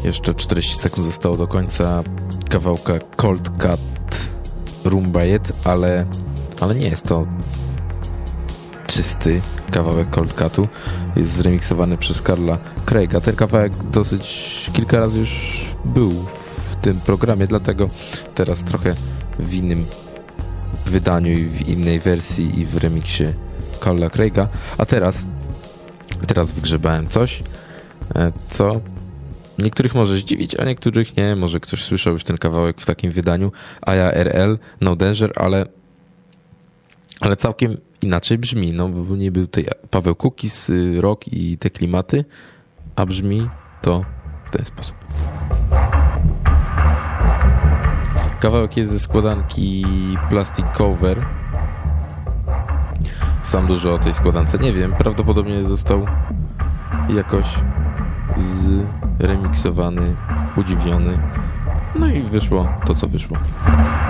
Jeszcze 40 sekund zostało do końca kawałka Cold Cut Rumbayet, ale nie jest to czysty kawałek Cold Cutu. Jest zremiksowany przez Carla Craiga. Ten kawałek dosyć kilka razy już był w tym programie, dlatego teraz trochę w innym wydaniu i w innej wersji i w remiksie Carla Craiga. A teraz wygrzebałem coś, co niektórych może zdziwić, a niektórych nie. Może ktoś słyszał już ten kawałek w takim wydaniu. Aya RL, No Danger, ale całkiem inaczej brzmi. No, bo nie był tutaj Paweł Kukis, rock i te klimaty, a brzmi to w ten sposób. Kawałek jest ze składanki Plastic Cover. Sam dużo o tej składance nie wiem. Prawdopodobnie został jakoś zremiksowany, udziwniony. No i wyszło to, co wyszło.